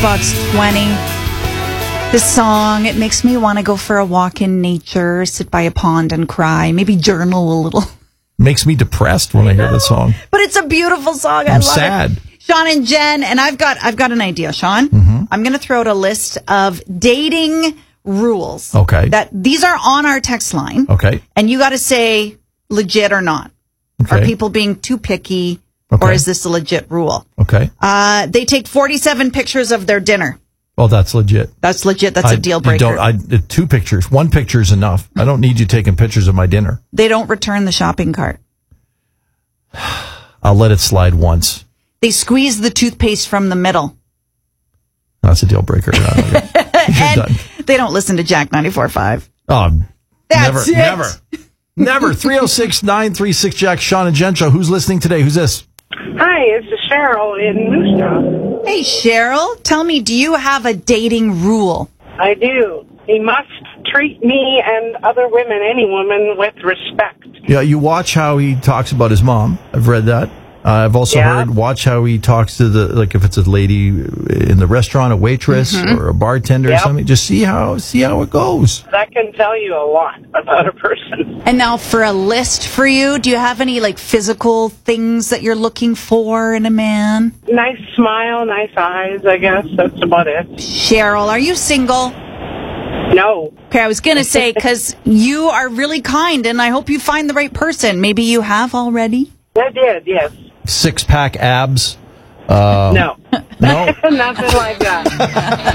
Box 20. This song, it makes me want to go for a walk in nature, sit by a pond and cry, maybe journal a little. Makes me depressed when I hear the song. But it's a beautiful song. I I'm love sad. it. Sean and Jen, and I've got an idea, Sean. I'm going to throw out a list of dating rules. Okay. That these are on our text line. Okay. And you got to say legit or not. Okay. Are people being too picky, Okay. or is this a legit rule? Okay. They take 47 pictures of their dinner. Well, that's legit. That's legit. That's a deal breaker. Two pictures. One picture is enough. I don't need you taking pictures of my dinner. They don't return the shopping cart. I'll let it slide once. They squeeze the toothpaste from the middle. That's a deal breaker. You're And done. they don't listen to Jack 94.5. Oh, That's never, it. never. 306-936 Jack, Sean and Jen show. Who's listening today? Who's this? Hi, it's Cheryl in Moose Jaw. Hey, Cheryl, tell me, do you have a dating rule? I do. He must treat me and other women, any woman, with respect. Yeah, you watch how he talks about his mom. I've read that. I've also heard watch how he talks to like if it's a lady in the restaurant, a waitress or a bartender or something. Just see how it goes. That can tell you a lot about a person. And now for a list for you, do you have any like physical things that you're looking for in a man? Nice smile, nice eyes, I guess. That's about it. Cheryl, are you single? No. Okay, I was going to say, because you are really kind and I hope you find the right person. Maybe you have already? I did, yes. 6-pack abs. No. No. Nothing like that.